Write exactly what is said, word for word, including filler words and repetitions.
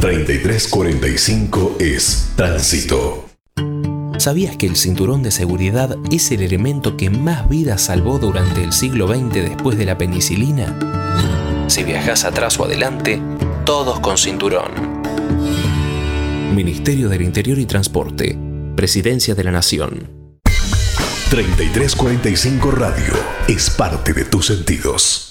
treinta y tres cuarenta y cinco es tránsito. ¿Sabías que el cinturón de seguridad es el elemento que más vidas salvó durante el siglo veinte después de la penicilina? Si viajas atrás o adelante, todos con cinturón. Ministerio del Interior y Transporte. Presidencia de la Nación. treinta y tres cuarenta y cinco Radio es parte de tus sentidos.